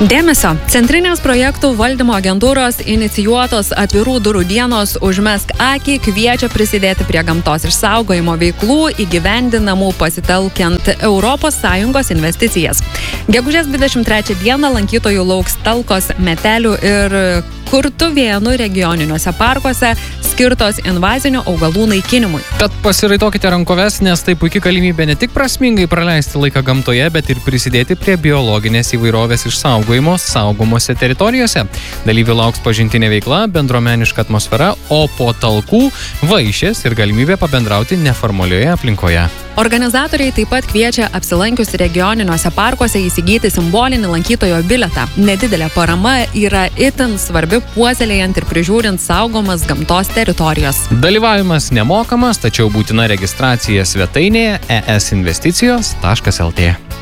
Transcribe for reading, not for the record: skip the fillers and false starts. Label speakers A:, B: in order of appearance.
A: Dėmesio. Centrinės projektų valdymo agentūros inicijuotos atvirų durų dienos Užmesk akį kviečia prisidėti prie gamtos išsaugojimo veiklų įgyvendinamų pasitelkiant ES investicijas. Gegužės 23 dieną lankytojų lauks Talkos, Metelių ir Kurtuvėnų regioniniuose parkuose skirtos invazinių augalų naikinimui.
B: Tad pasiraitokite rankoves, nes tai puikia galimybė ne tik prasmingai praleisti laiką gamtoje, bet ir prisidėti prie biologinės įvairovės išsaugojimo saugomose teritorijose. Dalyvių lauks pažintinė veikla, bendruomeniška atmosfera, o po talkų vaišės ir galimybė pabendrauti neformalioje aplinkoje.
A: Organizatoriai taip pat kviečia apsilankius regioniniuose parkuose įsigyti simbolinį lankytojo bilietą. Nedidelė parama yra itin svarbi puoselėjant ir prižiūrint saugomas gamtos teritorijas.
B: Dalyvavimas nemokamas, tačiau būtina registracija svetainėje esinvesticijos.lt.